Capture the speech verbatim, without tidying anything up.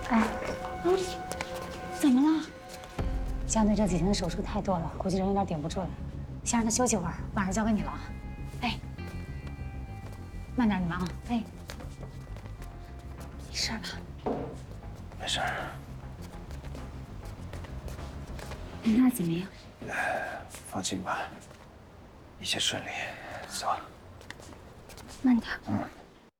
哎，啊，怎么了？江队这几天的手术太多了，估计人有点顶不住了，先让他休息会儿，晚上交给你了啊。哎，慢点你们啊。哎，没事吧？ 没事。 那怎么样？ 放心吧，一切顺利。走。 慢点。 嗯。